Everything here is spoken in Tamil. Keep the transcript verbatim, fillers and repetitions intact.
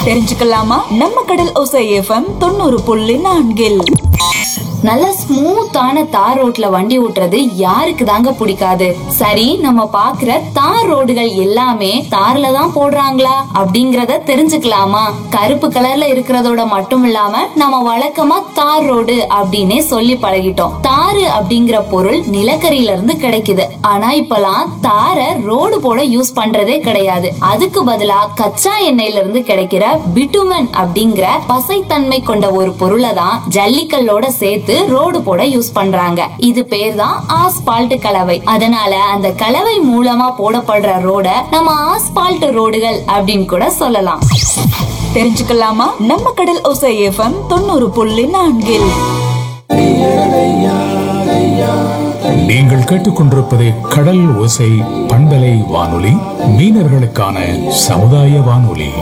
தெரிஞ்சுக்கலாமா? நம்ம கடல் ஓசை எஃப்எம் தொண்ணூறு புள்ளி நான்கில் நல்ல ஸ்மூத்தான தார் ரோட்ல வண்டி ஓட்டுறது யாருக்கு தாங்க பிடிக்காது? சரி, நம்ம பாக்குற தார் ரோடுகள் எல்லாமே தார்ல தான் போடுறாங்களா அப்படிங்கறத தெரிஞ்சுக்கலாமா? கருப்பு கலர்ல இருக்கிறதோட மட்டும் இல்லாம நம்ம வழக்கமா தார் ரோடு அப்படின்னே சொல்லி பழகிட்டோம். தாரு அப்படிங்கிற பொருள் நிலக்கரியில இருந்து கிடைக்குது. ஆனா இப்பெல்லாம் தார ரோடு போட யூஸ் பண்றதே கிடையாது. அதுக்கு பதிலா கச்சா எண்ணெயில இருந்து கிடைக்கிற பிட்டுமன் அப்படிங்கிற பசைத்தன்மை கொண்ட ஒரு பொருளை தான் ஜல்லிக்கல்லோட சேர்த்து ரோடு போட யூஸ் பண்றாங்க. இது பேர் தான் ஆஸ்பால்ட் கலவை. அதனால அந்த கலவை மூலமா போடப்படுற ரோட நம்ம ஆஸ்பால்ட் ரோடுகள் அப்படின்னு கூட சொல்லலாம். தெரிஞ்சுக்கலாமா? நம்ம கடல் ஓசை எஃப்எம் தொண்ணூறு புள்ளி நான்கில் நீங்கள் கேட்டுக்கொண்டிருப்பது கடல் ஓசை பண்பலை வானொலி, மீனவர்களுக்கான சமுதாய வானொலி.